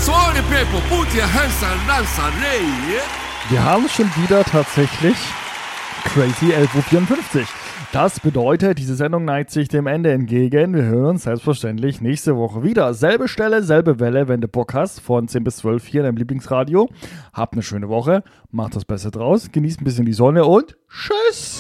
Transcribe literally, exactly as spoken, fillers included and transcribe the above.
So all the people, put your hands and dance and lay, yeah? Wir haben schon wieder tatsächlich Crazy elf Uhr vierundfünfzig. Das bedeutet, diese Sendung neigt sich dem Ende entgegen. Wir hören uns selbstverständlich nächste Woche wieder. Selbe Stelle, selbe Welle, wenn du Bock hast, von zehn bis zwölf hier in deinem Lieblingsradio. Habt eine schöne Woche, macht das Beste draus, genießt ein bisschen die Sonne und tschüss!